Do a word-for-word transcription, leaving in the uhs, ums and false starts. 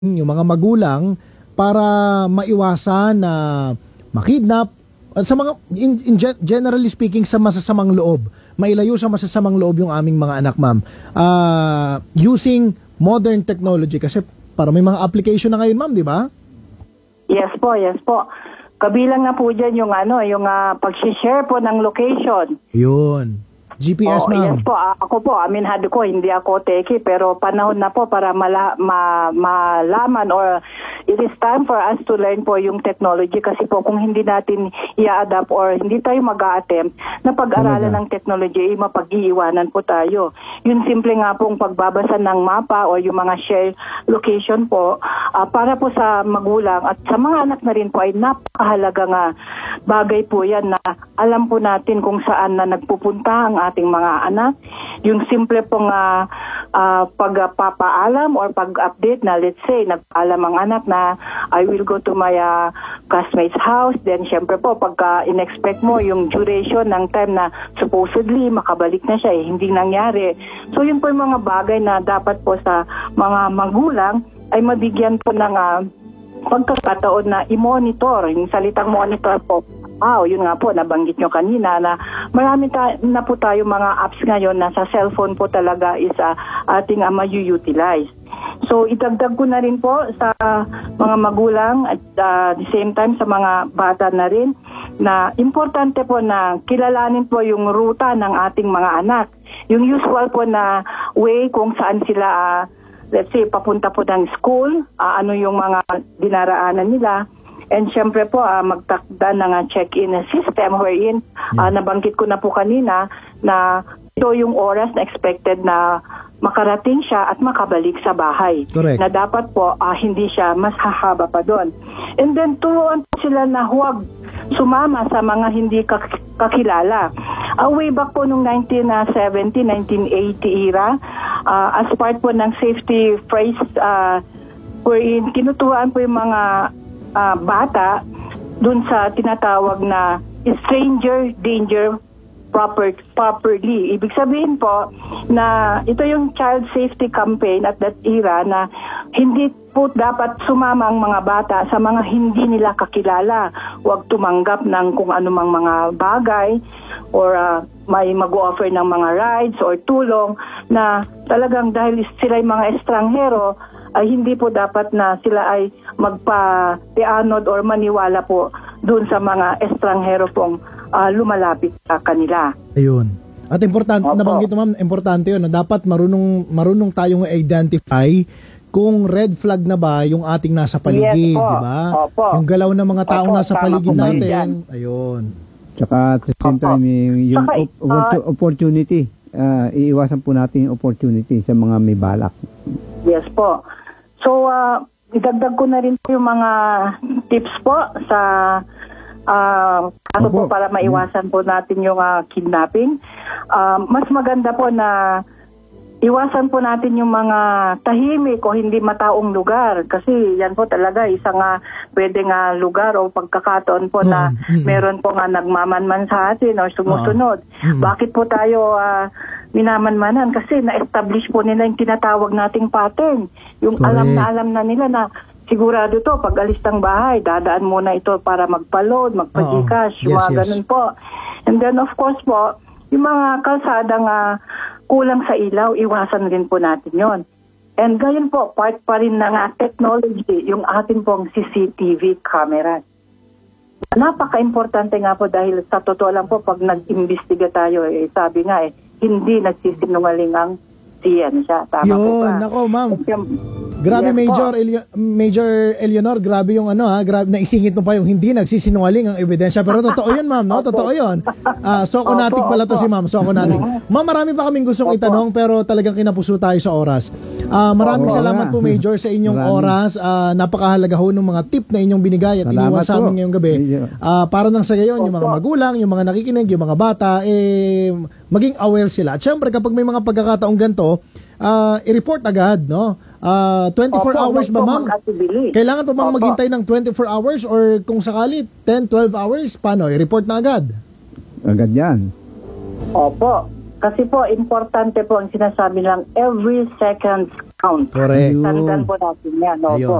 yung mga magulang para maiwasan na makidnap at sa mga in, in gen- generally speaking sa masasamang loob, mailayo sa masasamang loob yung aming mga anak, ma'am. Uh, using modern technology kasi para may mga application na ngayon, ma'am, di ba? Yes po, yes po. Kabilang na po dyan yung ano, yung uh, pag-share po ng location. Yun. G P S, oh, ma'am. Yes po, ako po, aminado ko, hindi ako teki, pero panahon na po para mala, ma, malaman or it is time for us to learn po yung technology kasi po kung hindi natin i-adapt or hindi tayo mag-a-attempt na pag-aralan ng technology, eh, mapag-iiwanan po tayo. Yung simple nga pong pagbabasa ng mapa o yung mga share location po, uh, para po sa magulang at sa mga anak na rin po ay napakahalaga nga bagay po yan na alam po natin kung saan na nagpupunta ang ating mga anak. Yung simple pong uh, uh, pagpapaalam or pag-update na let's say, nagpaalam ang anak na I will go to my uh, classmate's house. Then syempre po, pagka in-expect mo yung duration ng time na supposedly makabalik na siya, eh, hindi nangyari. So yun po yung mga bagay na dapat po sa mga magulang ay mabigyan po ng uh, pagkakataon na i-monitor. Yung salitang monitor po, wow, yun nga po, nabanggit nyo kanina na marami ta- na po tayo mga apps ngayon na sa cellphone po talaga is uh, ating uh, ma-utilize. So idagdag ko na rin po sa mga magulang at uh, the same time sa mga bata na rin na importante po na kilalanin po yung ruta ng ating mga anak. Yung usual po na way kung saan sila uh, let's say, papunta po ng school, uh, ano yung mga dinaraanan nila. And syempre po, uh, magtakda ng uh, check-in system wherein, uh, nabanggit ko na po kanina, na ito yung oras na expected na makarating siya at makabalik sa bahay. Correct. Na dapat po, uh, hindi siya mas hahaba pa doon. And then, turuan po sila na huwag sumama sa mga hindi kak- kakilala. Uh, way back po noong nineteen seventy, nineteen eighty era, uh, as part po ng safety phrase, uh, wherein kinutuwaan po yung mga uh, bata dun sa tinatawag na stranger danger proper, properly. Ibig sabihin po na ito yung child safety campaign at that era na hindi po dapat sumama ang mga bata sa mga hindi nila kakilala. Huwag tumanggap ng kung anumang mga bagay or uh, may mag-offer ng mga rides or tulong na talagang dahil sila ay mga estranghero ay hindi po dapat na sila ay magpa-teanod or maniwala po dun sa mga estranghero pong uh, lumalapit sa kanila. Ayun. At importante, nabanggit mo, ma'am, importante yun na dapat marunong, marunong tayong identify kung red flag na ba yung ating nasa paligid, yes, di ba? Opo. Yung galaw ng mga taong Opo, nasa paligid natin. Ayun. Tsaka at the same time, yung Saka, op- op- opportunity, uh, iiwasan po natin yung opportunity sa mga may balak. Yes po. So, uh, idagdag ko na rin po yung mga tips po sa uh, kaso po para maiwasan po natin yung uh, kidnapping. Uh, mas maganda po na iwasan po natin yung mga tahimik o hindi mataong lugar kasi yan po talaga isang uh, pwede nga lugar o pagkakataon po na mm-hmm. meron po nga nagmamanman sa atin o sumusunod. Uh-huh. Bakit po tayo uh, minamanmanan? Kasi na-establish po nila yung tinatawag nating pattern. Yung Correct. alam na alam na nila na sigurado to, pag alis ng bahay, dadaan muna ito para magpa-load, magpa-Gcash, yung yes, mga yes. ganun po. And then of course po, yung mga kalsadang uh, kulang sa ilaw, iwasan rin po natin yon. And gayon po, part pa rin ng uh, technology, yung atin pong C C T V camera. Napaka-importante nga po dahil sa totoo lang po, pag nag-imbestiga tayo, eh, sabi nga eh, hindi nagsisinungaling ang siyensya. Tama Yun, po ba? nako, ma'am. Okay. Grabe, Yes, Major Elio- Major Eleanor, grabe yung ano ha, grabe naisingit mo pa yung hindi nagsisinungaling ang ebidensya, pero totoo 'yun, ma'am, no? Totoo 'yun. Ah, uh, Sokonatic pala to si ma'am, Sokonatic. Ma'am, marami pa kaming gustong itanong pero talagang kinapuso tayo sa oras. Ah, uh, maraming Opo, salamat po, Major, sa inyong Maraming. oras. Uh, napakahalaga ho ng mga tip na inyong binigay at iniwan sa amin ngayong gabi. Ah, uh, para nang sa gayon yung mga magulang, yung mga nakikinig, yung mga bata eh maging aware sila. At syempre kapag may mga pagkakataong ganito, uh, i-report agad, no? Uh, twenty-four Opo, hours ba, ma'am? Kailangan pa bang Opo. maghintay ng twenty-four hours or kung sakali ten, twelve hours? Paano? I-report na agad? Agad yan. Opo. Kasi po, importante po ang sinasabi lang, every second account. Correct. Ayun. Tandaan po natin yan. Opo. Ayun.